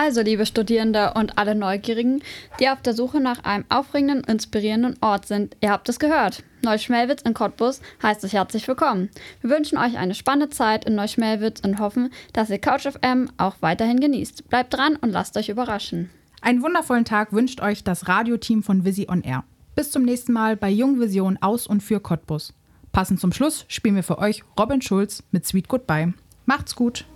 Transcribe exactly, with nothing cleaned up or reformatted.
Also, liebe Studierende und alle Neugierigen, die auf der Suche nach einem aufregenden, inspirierenden Ort sind, ihr habt es gehört. Neuschmelwitz in Cottbus heißt euch herzlich willkommen. Wir wünschen euch eine spannende Zeit in Neuschmelwitz und hoffen, dass ihr Couch F M auch weiterhin genießt. Bleibt dran und lasst euch überraschen. Einen wundervollen Tag wünscht euch das Radioteam von Visi on Air. Bis zum nächsten Mal bei Jungvision aus und für Cottbus. Passend zum Schluss spielen wir für euch Robin Schulz mit Sweet Goodbye. Macht's gut!